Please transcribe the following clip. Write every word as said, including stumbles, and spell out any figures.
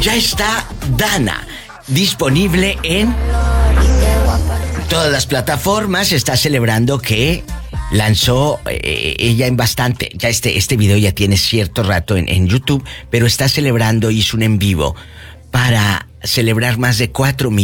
Ya está Dana disponible en todas las plataformas. Está celebrando que lanzó eh, ella en bastante. Ya este, este video ya tiene cierto rato en, en YouTube, pero está celebrando, hizo un en vivo para celebrar más de cuatro millones.